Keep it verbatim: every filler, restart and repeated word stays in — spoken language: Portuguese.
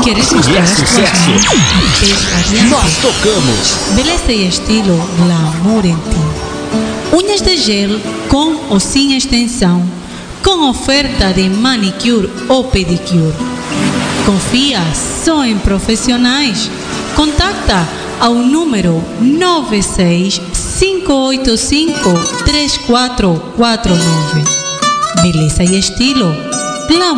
¿Quieres mostrar es suceso. Nós tocamos. Beleza e estilo, glamour em ti. Unhas de gel com ou sem extensão, com oferta de manicure ou pedicure. Confia só em profissionais. Contacta ao número nove seis cinco oito cinco três quatro quatro nove. Beleza e estilo, glamour.